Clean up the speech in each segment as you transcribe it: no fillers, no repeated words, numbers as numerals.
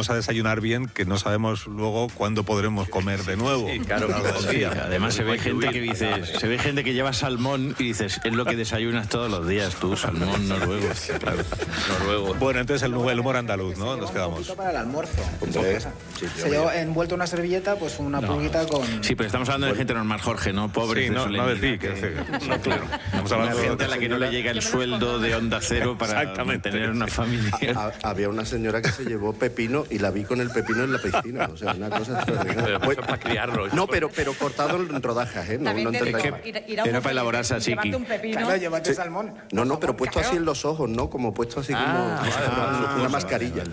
vamos a desayunar bien, que no sabemos luego cuándo podremos comer de nuevo. Sí, claro. Sí, además se ve gente que dice, se ve gente que lleva salmón y dices, es lo que desayunas todos los días tú, salmón noruego. Claro. Noruego. Bueno, entonces el humor andaluz, ¿no? Nos quedamos. Para el almuerzo. Se llevó envuelto una servilleta, pues una pulguita con... Sí, pero estamos hablando de gente normal, Jorge, no pobre. Sí, no de ti, que no, claro. Estamos hablando de gente a la que no le llega el sueldo de Onda Cero para tener una familia. Había una señora que se llevó pepino y la vi con el pepino en la piscina. O sea, una cosa extraordinaria. Pues para criarlo. No, pero cortado en rodajas, ¿eh? No entendáis. Era para elaborarse así. Llévate un pepino. Claro, llévate salmón. No, pero puesto así en los ojos, ¿no? Como puesto así como una mascarilla.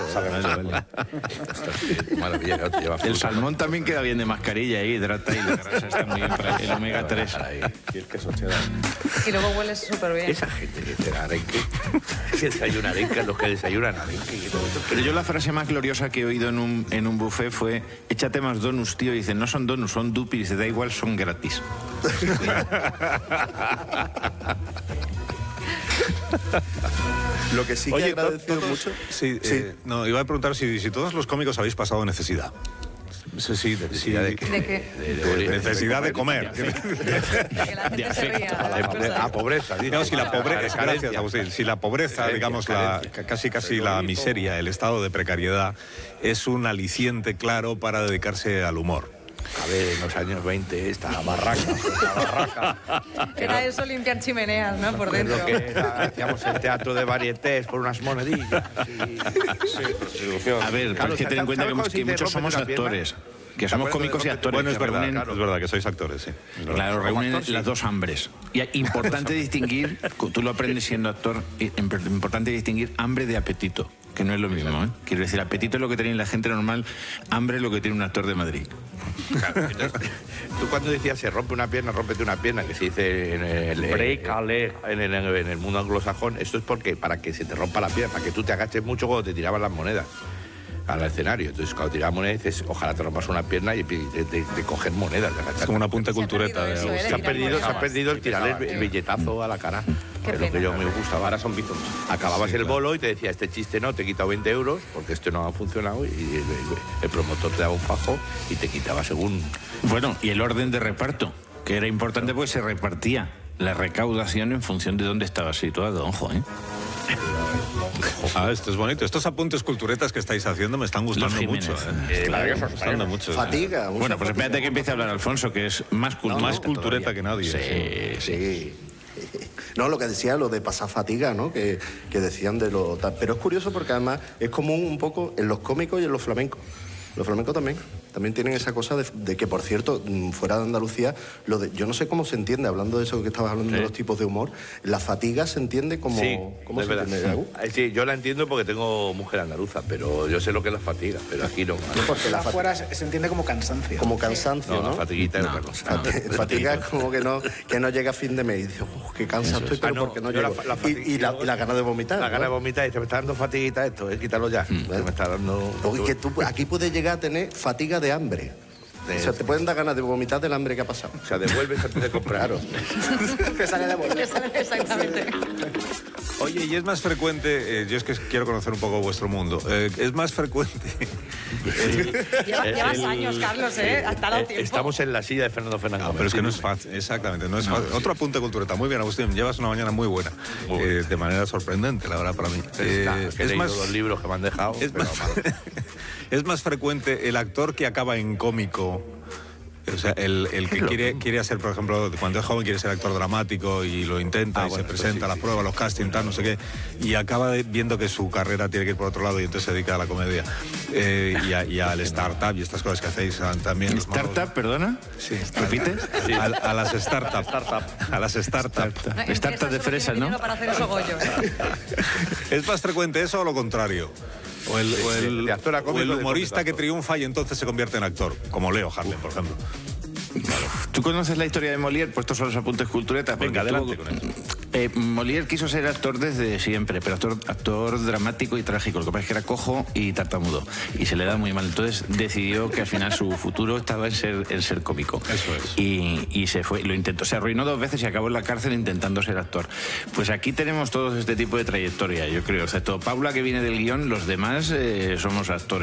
El salmón también queda bien de mascarilla, hidrata y la grasa está muy bien para el omega 3. Y el queso cheddar. Y luego huele súper bien. Esa gente que te da arenque, que desayuna arenque, los que desayunan arenque. Pero yo la frase más gloriosa que he oído en un buffet fue: échate más donuts, tío. Y dice, no son donuts, son dupis. Y dice, da igual, son gratis. Lo que sí que he agradecido mucho... Sí, no, iba a preguntar si todos los cómicos habéis pasado necesidad. Sí, ¿De qué? Necesidad de comer. Que la gente se ría. A pobreza. No, si la pobreza, gracias, Agustín. Si la pobreza, digamos, casi la miseria, el estado de precariedad, es un aliciente claro para dedicarse al humor. A ver, en los años 20, esta barraca. Era eso, limpiar chimeneas, ¿no? Por dentro. Lo que era, hacíamos el teatro de varietés por unas monedillas. A ver, claro, hay que tener en cuenta que muchos somos actores. Que somos cómicos y actores. Bueno, es verdad que sois actores, sí. Claro, reúnen las dos hambres. Y es importante distinguir, tú lo aprendes siendo actor, importante distinguir hambre de apetito, que no es lo mismo, ¿eh? Quiero decir, apetito es lo que tiene la gente normal, hambre es lo que tiene un actor de Madrid. Claro, entonces, tú cuando decías se rompe una pierna, rómpete una pierna, que se dice en el mundo anglosajón, esto es porque para que se te rompa la pierna, para que tú te agaches mucho cuando te tiraban las monedas al escenario. Entonces, cuando tirabas monedas, dices, ojalá te rompas una pierna y de coger monedas, de agacharte. Es como una punta cultureta. Se ha perdido el tirar el billetazo a la cara. Que es lo que yo me gustaba. Ahora son bizons. Acababas el bolo y te decía, este chiste no, te he quitado 20 euros porque esto no ha funcionado, y el promotor te daba un fajo y te quitaba según... Bueno, y el orden de reparto, que era importante porque se repartía la recaudación en función de dónde estaba situado, ojo, ¿eh? Esto es bonito. Estos apuntes culturetas que estáis haciendo me están gustando mucho. Claro, me están gustando mucho. Fatiga. Bueno, pues espérate que empiece a hablar Alfonso, que es más cultureta que nadie. Sí. No, lo que decía, lo de pasar fatiga, ¿no? Que decían de lo... Pero es curioso porque además es común un poco en los cómicos y en los flamencos. Los flamencos también tienen esa cosa de que, por cierto, fuera de Andalucía, yo no sé cómo se entiende, hablando de eso que estabas hablando de los tipos de humor, la fatiga se entiende como... Sí, ¿cómo se entiende? Sí, yo la entiendo porque tengo mujer andaluza, pero yo sé lo que es la fatiga, pero aquí no. Porque afuera se entiende como cansancio. Como cansancio, ¿no? La fatiguita es otra cosa. Fatiga es como que no llega a fin de mes y dices, qué cansado estoy, pero porque no llego. Y la gana de vomitar. La gana de vomitar, y te me está dando fatiguita esto, quítalo ya. Me está dando... Que tú aquí puedes llegar a tener fatiga de hambre. O sea, te pueden dar ganas de vomitar del hambre que ha pasado. O sea, devuelves antes de comprar. Que sale de vuelta. Exactamente. Oye, y es más frecuente, yo es que quiero conocer un poco vuestro mundo, es más frecuente... Llevas años, Carlos, ¿eh? Ha tardado tiempo. Estamos en la silla de Fernando Fernández. pero es que no es fácil, exactamente, no es fácil. Otro apunte cultureta, muy bien, Agustín, llevas una mañana muy buena, de manera sorprendente, la verdad, para mí. Es más, dos libros que me han dejado, es más frecuente el actor que acaba en cómico. O sea, el que quiere hacer, por ejemplo, cuando es joven quiere ser actor dramático y lo intenta y se presenta a las pruebas, los castings, tal, no sé qué, y acaba viendo que su carrera tiene que ir por otro lado y entonces se dedica a la comedia y al startup y estas cosas que hacéis también. ¿Startup, perdona? Sí. ¿Repites? A las startups. A las startups. Startup de fresas, ¿no? Para hacer esos gollos. ¿Es más frecuente eso o lo contrario? O el humorista que triunfa y entonces se convierte en actor, como Leo Harlem, por ejemplo. ¿Tú conoces la historia de Molière? Pues estos son los apuntes culturetas. Venga, adelante con eso. Molière quiso ser actor desde siempre, pero actor dramático y trágico. Lo que pasa es que era cojo y tartamudo y se le da muy mal. Entonces decidió que al final su futuro estaba en ser cómico. Eso es. Y se fue, lo intentó, se arruinó 2 veces y acabó en la cárcel intentando ser actor. Pues aquí tenemos todos este tipo de trayectoria, yo creo. Excepto Paula, que viene del guión, los demás somos actores.